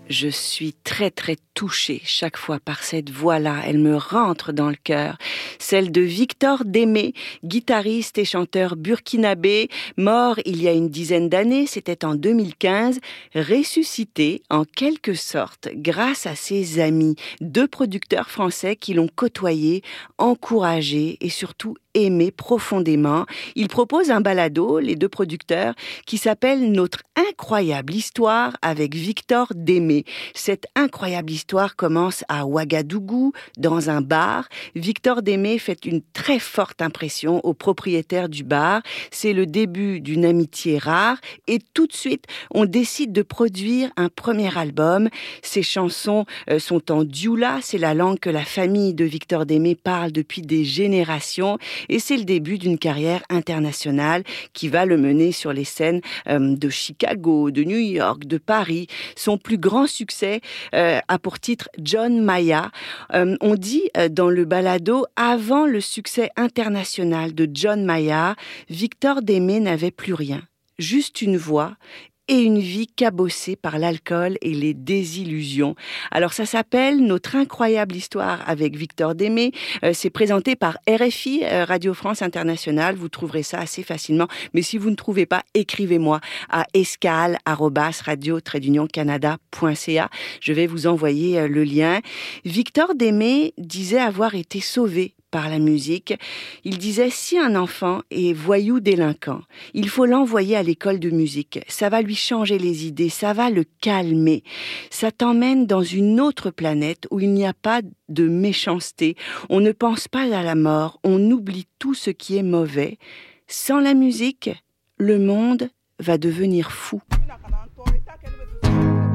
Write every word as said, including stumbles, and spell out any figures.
Je suis très très touchée chaque fois par cette voix-là. Elle me rentre dans le cœur. Celle de Victor Démé, guitariste et chanteur burkinabé, mort il y a une dizaine d'années, c'était en deux mille quinze, ressuscité en quelque sorte grâce à ses amis, deux producteurs français qui l'ont côtoyé, encouragé et surtout aimé profondément. Il propose un balado, les deux producteurs, qui s'appelle Notre incroyable histoire avec Victor Démé. Cette incroyable histoire commence à Ouagadougou, dans un bar. Victor Démé fait une très forte impression au propriétaire du bar. C'est le début d'une amitié rare et tout de suite, on décide de produire un premier album. Ces chansons euh, sont en dioula, c'est la langue que la famille de Victor Démé parle depuis des générations. Et c'est le début d'une carrière internationale qui va le mener sur les scènes euh, de Chicago, de New York, de Paris. Son plus grand succès euh, a pour titre John Maya. Euh, on dit euh, dans le balado, avant le succès international de John Maya, Victor Démé n'avait plus rien, juste une voix et une vie cabossée par l'alcool et les désillusions. Alors ça s'appelle Notre incroyable histoire avec Victor Démé. Euh, c'est présenté par R F I, euh, Radio France Internationale. Vous trouverez ça assez facilement. Mais si vous ne trouvez pas, écrivez-moi à escale arobase radio trait d'union canada point c a. Je vais vous envoyer euh, le lien. Victor Démé disait avoir été sauvé par la musique. Il disait, si un enfant est voyou délinquant, il faut l'envoyer à l'école de musique. Ça va lui changer les idées, ça va le calmer. Ça t'emmène dans une autre planète où il n'y a pas de méchanceté. On ne pense pas à la mort, on oublie tout ce qui est mauvais. Sans la musique, le monde va devenir fou.